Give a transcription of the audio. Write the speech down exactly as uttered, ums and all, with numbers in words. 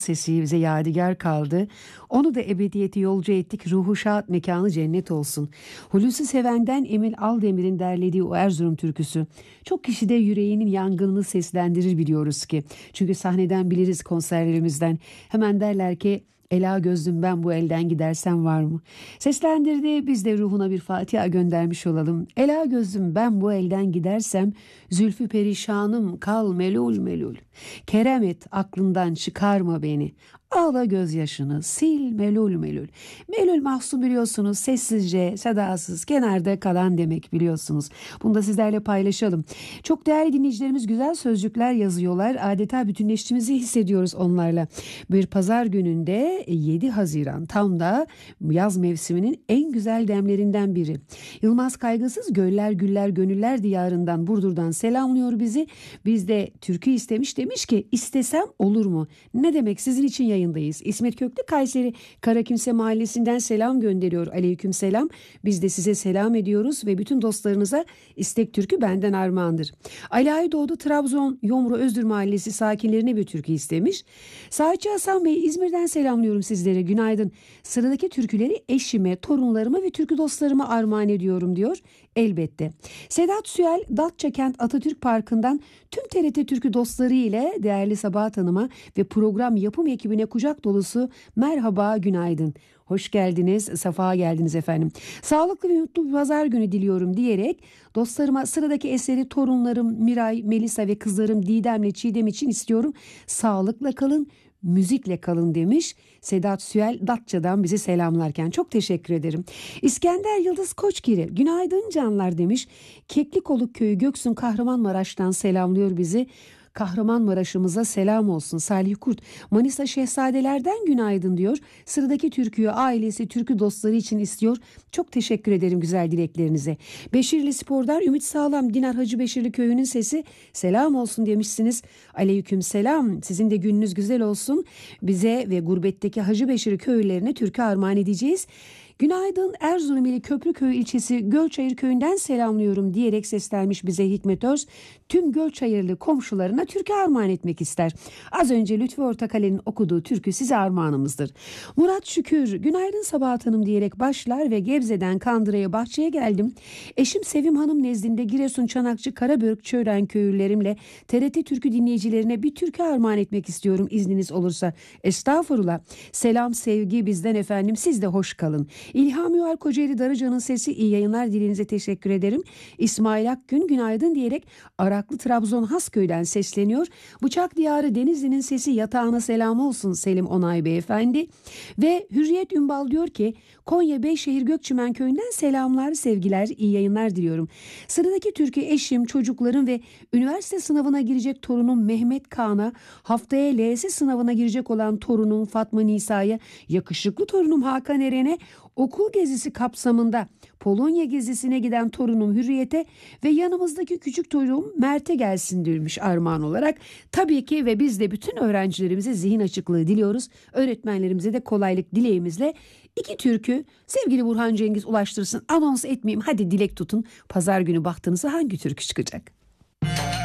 sesi bize yadigar kaldı. Onu da ebediyete yolcu ettik. Ruhu şad, mekanı cennet olsun. Hulusi Seven'den Emil Aldemir'in derlediği o Erzurum türküsü çok kişide yüreğinin yangınını seslendirir biliyoruz ki. Çünkü sahneden biliriz, konserlerimizden. Hemen derler ki ela gözlüm ben bu elden gidersem var mı? Seslendirdi, biz de ruhuna bir Fatiha göndermiş olalım. Ela gözlüm ben bu elden gidersem zülfü perişanım kal melul melul. Kerem et aklından çıkarma beni. Ağla gözyaşını sil melul melul. Melul mahzun biliyorsunuz, sessizce, sedasız, kenarda kalan demek biliyorsunuz. Bunu da sizlerle paylaşalım. Çok değerli dinleyicilerimiz güzel sözcükler yazıyorlar. Adeta bütünleştiğimizi hissediyoruz onlarla. Bir pazar gününde yedi Haziran tam da yaz mevsiminin en güzel demlerinden biri. Yılmaz Kaygısız Göller Güller Gönüller Diyarından, Burdur'dan selamlıyor bizi. Biz de türkü istemiş, demiş ki istesem olur mu? Ne demek, sizin için yayınlayacağım. Yayındayız. İsmet Köklü Kayseri Karakimse Mahallesi'nden selam gönderiyor. Aleyküm selam. Biz de size selam ediyoruz ve bütün dostlarınıza istek türkü benden armağandır. Ali Aydoğdu Trabzon Yomru Özdür Mahallesi sakinlerine bir türkü istemiş. Saatçi Hasan Bey, İzmir'den selamlıyorum sizlere. Günaydın. Sıradaki türküleri eşime, torunlarıma ve türkü dostlarıma armağan ediyorum diyor. Elbette. Sedat Süel Datça Kent Atatürk Parkı'ndan tüm T R T Türkü dostları ile değerli Sabahat Hanım'a ve program yapım ekibine kucak dolusu merhaba, günaydın. Hoş geldiniz, safa geldiniz efendim. Sağlıklı ve mutlu bir pazar günü diliyorum diyerek dostlarıma sıradaki eseri torunlarım Miray, Melisa ve kızlarım Didem'le Çiğdem için istiyorum. Sağlıkla kalın, müzikle kalın demiş. Sedat Süel Datça'dan bizi selamlarken çok teşekkür ederim. İskender Yıldız Koçgiri günaydın canlar demiş. Keklikoluk Köyü Göksun Kahramanmaraş'tan selamlıyor bizi. Kahramanmaraş'ımıza selam olsun. Salih Kurt Manisa Şehzadelerden günaydın diyor. Sıradaki türküyü ailesi, türkü dostları için istiyor. Çok teşekkür ederim güzel dileklerinize. Beşirli Spor'dan Ümit Sağlam Dinar Hacı Beşirli Köyü'nün sesi selam olsun demişsiniz. Aleyküm selam. Sizin de gününüz güzel olsun. Bize ve gurbetteki Hacı Beşirli köylerine türkü armağan edeceğiz. Günaydın, Erzurum ili Köprüköy ilçesi Gölçayır köyünden selamlıyorum diyerek seslenmiş bize Hikmet Öz. Tüm Gölçayırlı komşularına türkü armağan etmek ister. Az önce Lütfü Ortakal'in okuduğu türkü size armağanımızdır. Murat Şükür günaydın Sabahat Hanım diyerek başlar ve Gebze'den Kandıra'ya bahçeye geldim. Eşim Sevim Hanım nezdinde Giresun Çanakçı Karabörük Çören köylülerimle T R T Türkü dinleyicilerine bir türkü armağan etmek istiyorum izniniz olursa. Estağfurullah. Selam sevgi bizden efendim, siz de hoş kalın. İlham Yuvar Kocaeli Darıca'nın sesi, iyi yayınlar, dilinize teşekkür ederim. İsmail Akgün günaydın diyerek Araklı Trabzon Hasköy'den sesleniyor. Bıçak Diyarı Denizli'nin sesi, yatağına selam olsun Selim Onay Beyefendi. Ve Hürriyet Ümbal diyor ki Konya Beyşehir Gökçümen Köyü'nden selamlar, sevgiler, iyi yayınlar diliyorum. Sıradaki türkü eşim, çocuklarım ve üniversite sınavına girecek torunum Mehmet Kaan'a, haftaya L S sınavına girecek olan torunum Fatma Nisa'ya, yakışıklı torunum Hakan Eren'e, okul gezisi kapsamında Polonya gezisine giden torunum Hürriyet'e ve yanımızdaki küçük torunum Mert'e gelsin demiş armağan olarak. Tabii ki ve biz de bütün öğrencilerimize zihin açıklığı diliyoruz. Öğretmenlerimize de kolaylık dileğimizle iki türkü sevgili Burhan Cengiz ulaştırsın. Anons etmeyeyim, hadi dilek tutun. Pazar günü baktığınızda hangi türkü çıkacak?